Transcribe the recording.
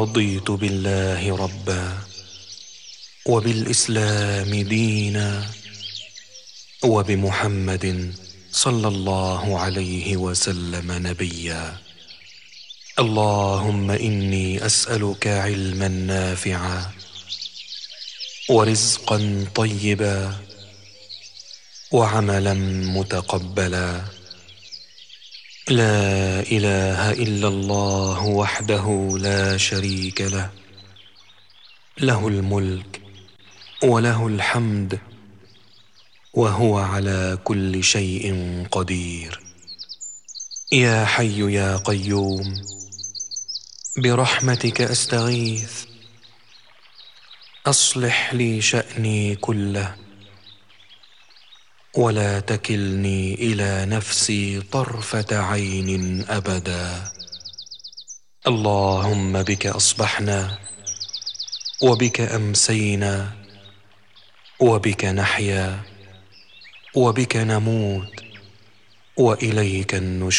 رضيت بالله ربا وبالإسلام دينا وبمحمد صلى الله عليه وسلم نبيا. اللهم إني أسألك علما نافعا ورزقا طيبا وعملا متقبلا. لا إله إلا الله وحده لا شريك له، له الملك وله الحمد وهو على كل شيء قدير. يا حي يا قيوم برحمتك أستغيث، أصلح لي شأني كله ولا تكلني إلى نفسي طرفة عين أبدا. اللهم بك أصبحنا وبك أمسينا وبك نحيا وبك نموت وإليك النشور.